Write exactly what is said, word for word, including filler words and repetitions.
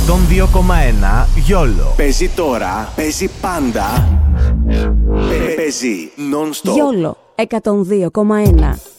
εκατόν δύο κόμμα ένα YOLO. Παίζει τώρα, παίζει πάντα. Παίζει non-stop. YOLO εκατόν δύο κόμμα ένα.